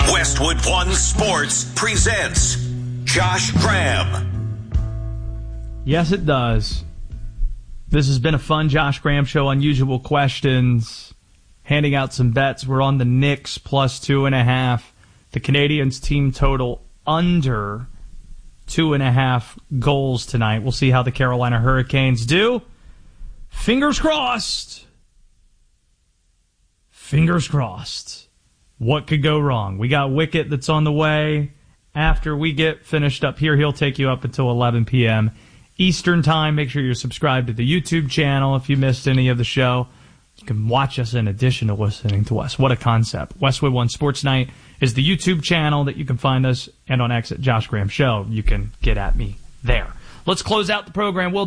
Westwood One Sports presents Josh Graham. Yes, it does. This has been a fun Josh Graham show. Unusual questions, handing out some bets. We're on the Knicks plus 2.5. The Canadians team total under 2.5 goals tonight. We'll see how the Carolina Hurricanes do. Fingers crossed. Fingers crossed. What could go wrong? We got Wicket that's on the way. After we get finished up here, he'll take you up until 11 p.m. Eastern Time. Make sure you're subscribed to the YouTube channel if you missed any of the show. You can watch us in addition to listening to us. What a concept. Westwood One Sports Night is the YouTube channel that you can find us, and on X at Josh Graham Show. You can get at me there. Let's close out the program. We'll